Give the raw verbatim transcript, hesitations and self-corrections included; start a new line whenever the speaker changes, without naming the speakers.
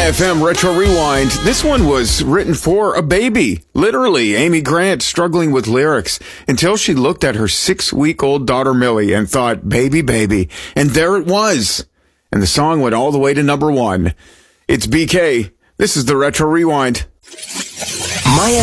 F M Retro Rewind. This one was written for a baby. Literally, Amy Grant struggling with lyrics until she looked at her six-week-old daughter Millie and thought, baby, baby. And there it was. And the song went all the way to number one. It's B K. This is the Retro Rewind.
My